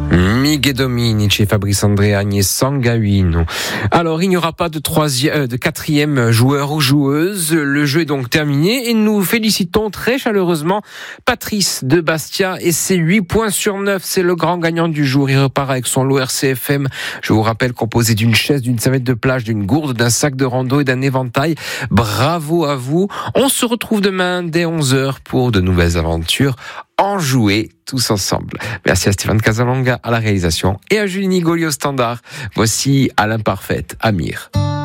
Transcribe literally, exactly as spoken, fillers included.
Miguel Dominici, Fabrice Andréani et Sangaino. Alors, il n'y aura pas de troisième, euh, de quatrième joueur ou joueuse. Le jeu est donc terminé et nous félicitons très chaleureusement Patrice de Bastia et ses huit points sur neuf. C'est le grand gagnant du jour. Il repart avec son lot R C F M. Je vous rappelle, composé d'une chaise, d'une serviette de plage, d'une gourde, d'un sac de rando et d'un éventail. Bravo à vous. On se retrouve demain dès onze heures pour de nouvelles aventures. En jouer tous ensemble. Merci à Stéphane Casalonga à la réalisation et à Julie Nigoli au standard. Voici à l'imparfaite Amir.